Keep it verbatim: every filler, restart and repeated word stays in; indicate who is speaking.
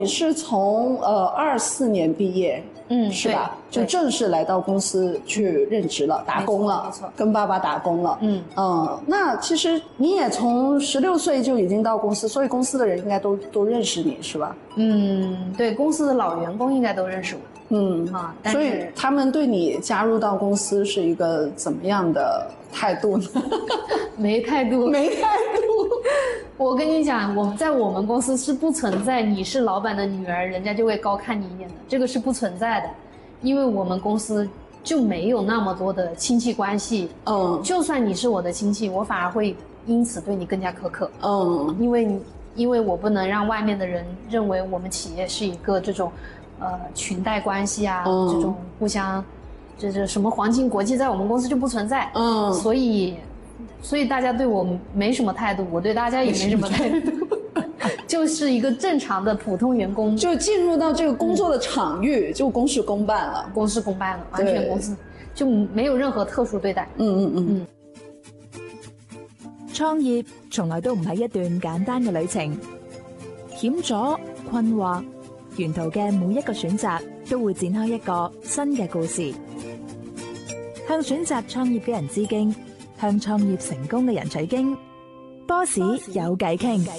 Speaker 1: 你是从呃二四年毕业，
Speaker 2: 嗯，
Speaker 1: 是吧？就正式来到公司去任职了，打工了，
Speaker 2: 没错，
Speaker 1: 跟爸爸打工了。
Speaker 2: 嗯
Speaker 1: 嗯，那其实你也从十六岁就已经到公司，所以公司的人应该都都认识你，是吧？
Speaker 2: 嗯，对，公司的老员工应该都认识我。
Speaker 1: 嗯
Speaker 2: 啊，但是
Speaker 1: 所以他们对你加入到公司是一个怎么样的态度呢？
Speaker 2: 没态度，
Speaker 1: 没态度。
Speaker 2: 我跟你讲，我们在我们公司是不存在你是老板的女儿，人家就会高看你一眼的，这个是不存在的，因为我们公司就没有那么多的亲戚关系。
Speaker 1: 嗯，
Speaker 2: 就算你是我的亲戚，我反而会因此对你更加苛刻。
Speaker 1: 嗯，
Speaker 2: 因为你，因为我不能让外面的人认为我们企业是一个这种，呃，裙带关系啊，
Speaker 1: 嗯、
Speaker 2: 这种互相，这这什么皇亲国戚在我们公司就不存在。
Speaker 1: 嗯，
Speaker 2: 所以。所以大家对我没什么态度，我对大家也没什么态度，就是一个正常的普通员工，
Speaker 1: 就進入到這個工作的場域，嗯、就公事公辦了，
Speaker 2: 公事公辦了，完全公司就沒有任何特殊對待。
Speaker 1: 嗯嗯嗯嗯。
Speaker 3: 創業從來都唔係一段簡單嘅旅程，險阻、困惑，沿途嘅每一個選擇都會展開一個新嘅故事，向選擇創業嘅人致敬。向創業成功嘅人取經，波士有偈傾。